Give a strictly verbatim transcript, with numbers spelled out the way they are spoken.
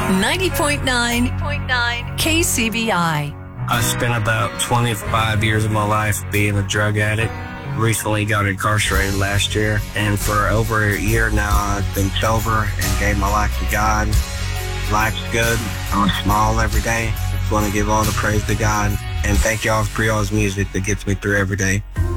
ninety point nine K C B I. I spent about twenty-five years of my life being a drug addict. Recently got incarcerated last year, and for over a year now I've been sober and gave my life to God. Life's good. I smile every day. Just want to give all the praise to God, and thank y'all for y'all's music that gets me through every day.